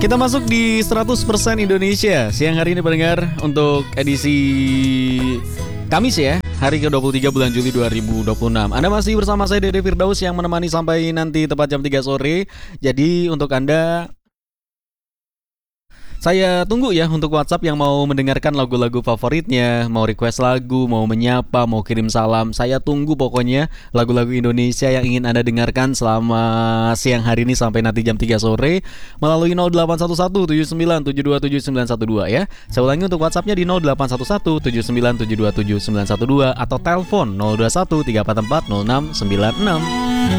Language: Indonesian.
Kita masuk di 100% Indonesia siang hari ini pendengar untuk edisi Kamis ya, hari ke-23 bulan Juli 2026. Anda masih bersama saya Dede Firdaus yang menemani sampai nanti tepat jam 3 sore. Jadi untuk Anda, saya tunggu ya untuk WhatsApp yang mau mendengarkan lagu-lagu favoritnya, mau request lagu, mau menyapa, mau kirim salam. Saya tunggu pokoknya lagu-lagu Indonesia yang ingin Anda dengarkan selama siang hari ini sampai nanti jam 3 sore melalui 081179727912 ya. Saya ulangi untuk WhatsAppnya di 081179727912 atau telepon 021 344 0696.